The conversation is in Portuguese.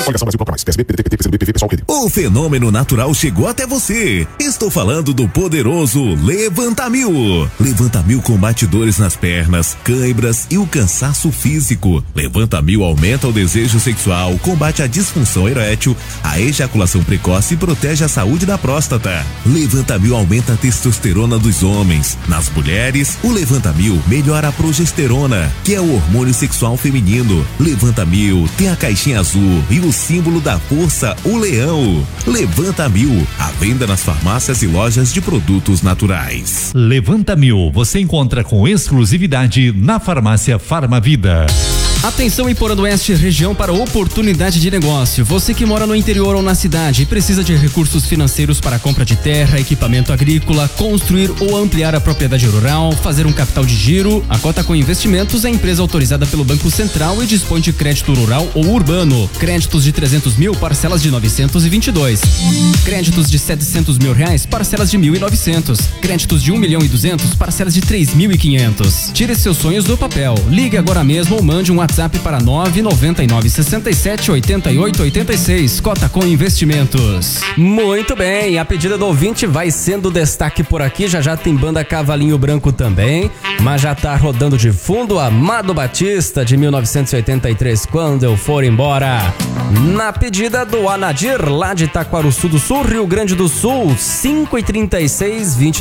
Coligação Brasil Toca Mais. PSB, PDT, PT, PCdoB, PV, PSOL, PD. O fenômeno natural chegou até você. Estou falando do poderoso Levanta Mil. Levanta Mil combate dores nas pernas, cãibras e o cansaço físico. Levanta Mil aumenta o desejo sexual, combate a disfunção erétil, a ejaculação precoce e protege a saúde da próstata. Levanta Mil aumenta a testosterona dos homens. Nas mulheres, o Levanta Mil melhora a progesterona, que é o hormônio sexual feminino. Levanta Mil tem a caixinha azul e o símbolo da força, o leão. Levanta Mil, à venda nas farmácias e lojas de produtos naturais. Levanta Mil, você encontra com exclusividade na farmácia Farmavida. Atenção Iporã do Oeste, região para oportunidade de negócio. Você que mora no interior ou na cidade e precisa de recursos financeiros para a compra de terra, equipamento agrícola, construir ou ampliar a propriedade rural, fazer um capital de giro, a Cota Com Investimentos é empresa autorizada pelo Banco Central e dispõe de crédito rural ou urbano. Créditos de 300 mil, parcelas de 922. Créditos de 700 mil reais, parcelas de 1.900. Créditos de 1.200.000, parcelas de 3.500. Tire seus sonhos do papel. Ligue agora mesmo ou mande um WhatsApp para 999678886. Cota Com Investimentos. Muito bem, a pedida do ouvinte vai sendo destaque por aqui. Já tem banda Cavalinho Branco também, mas já tá rodando de fundo Amado Batista de 1983, Quando Eu For Embora. Na pedida do Anadir, lá de Taquarussu do Sul, Rio Grande do Sul, 5h36, 22